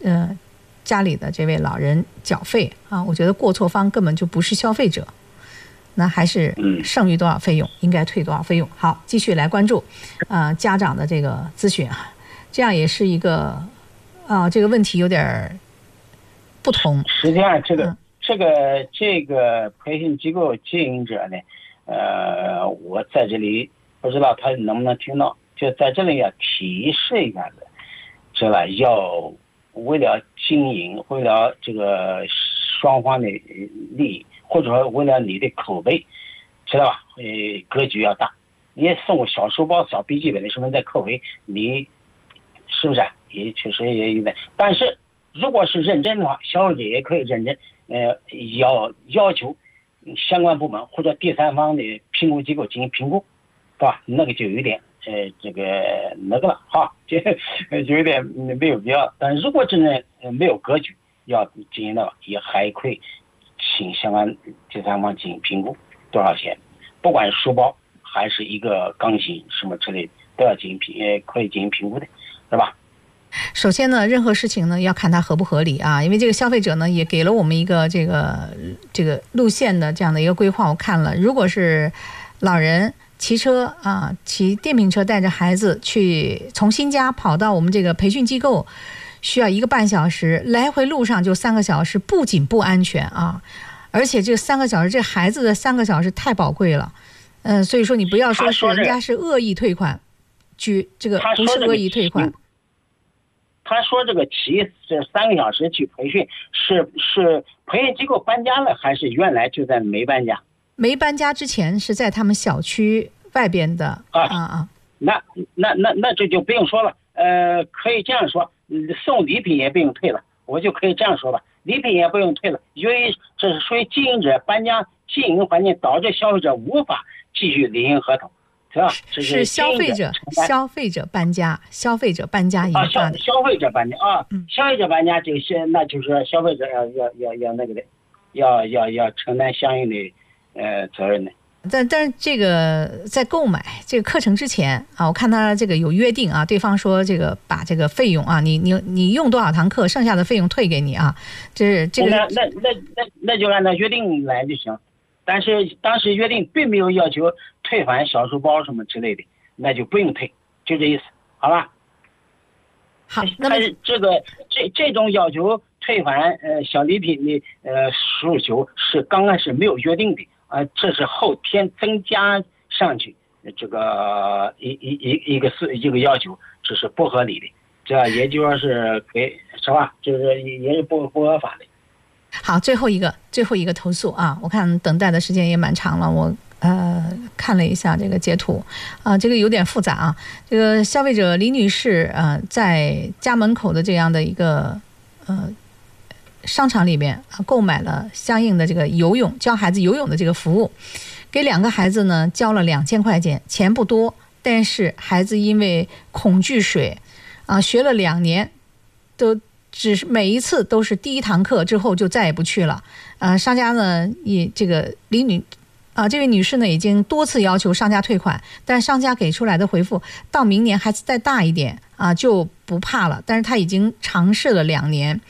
家里的这位老人缴费啊，我觉得过错方根本就不是消费者，那还是剩余多少费用应该退多少费用。好，继续来关注家长的这个咨询啊，这样也是一个这个问题有点不同。 实际上这个培训机构经营者呢，我在这里不知道他能不能听到，就在这里要提示一下子，知道要为了经营，为了这个双方的利益，或者说为了你的口碑，知道吧？格局要大。你送个小书包、小笔记本的什么在口碑，你是不是也确实也有点？但是如果是认真的话，消费者也可以认真，要求相关部门或者第三方的评估机构进行评估，对吧？那个就有点这个那个了哈，就有点没有必要。但如果真的没有格局要进行的话，也还可以请相关第三方进行评估，多少钱？不管是书包还是一个钢琴什么之类的，都要进行可以进行评估的，是吧？ 首先呢，任何事情呢要看它合不合理啊，因为这个消费者呢也给了我们一个这个路线的这样的一个规划。我看了，如果是老人骑车骑电瓶车带着孩子去从新家跑到我们这个培训机构，需要1个半小时，来回路上就3个小时，不仅不安全啊，而且这3个小时，这孩子的3个小时太宝贵了。所以说你不要说是人家是恶意退款，这个不是恶意退款。 他说这个骑这3个小时去培训是培训机构搬家了，还是原来就在没搬家？ 没搬家之前是在他们小区外边的那这就不用说了。可以这样说，送礼品也不用退了，我就可以这样说吧，礼品也不用退了，因为这是属于经营者搬家，经营环境导致消费者无法继续履行合同。是吧？ 是消费者搬家，消费者搬家引发的。 消费者搬家消费者搬家那就是消费者要那个的，要承担相应的责任的。 但是这个在购买这个课程之前我看他这个有约定对方说这个把这个费用你用多少堂课，剩下的费用退给你这个那就按照约定来就行。但是当时约定并没有要求退还小书包什么之类的，那就不用退，就这意思，好吧？ 好，那么这种要求退还小礼品的诉求是刚开始没有约定的这是后天增加上去这个一个要求，这是不合理的，这也就是是吧？就是也是不合法的。 好，最后一个投诉我看等待的时间也蛮长了，我看了一下这个截图这个有点复杂这个消费者李女士在家门口的这样的一个商场里面购买了相应的这个教孩子游泳的这个服务，给2个孩子呢交了2000块钱，钱不多，但是孩子因为恐惧水学了2年都只是每一次都是第1堂课之后就再也不去了。商家呢也这个这位女士呢已经多次要求商家退款，但商家给出来的回复到明年孩子再大一点就不怕了，但是他已经尝试了2年。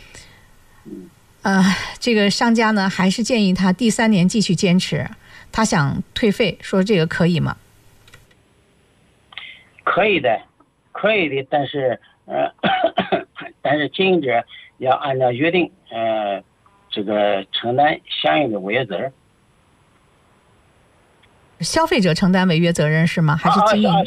这个商家呢还是建议他第3年继续坚持，他想退费，说这个可以吗？ 可以的，但是经营者要按照约定这个承担相应的违约责任。 消费者承担违约责任是吗？还是经营？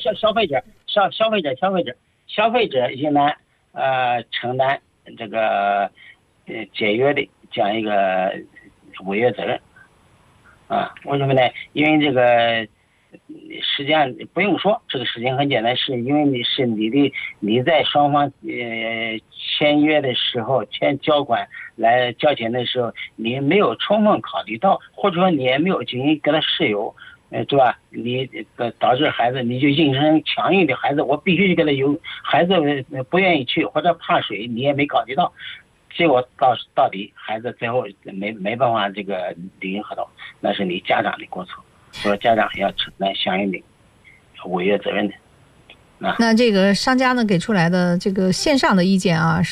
消费者应当承担这个解约的这样一个违约责任为什么呢？因为这个实际上不用说，这个事情很简单，是因为你在双方签约的时候，交款来交钱的时候，你没有充分考虑到，或者说你也没有进行跟他室友对吧？你导致孩子你就硬生强硬的孩子，我必须跟他游，孩子不愿意去或者怕水，你也没考虑到，结果到底孩子最后没办法这个履行合同，那是你家长的过错，所以家长要承担相应的违约责任的。 那这个商家呢给出来的这个线上的意见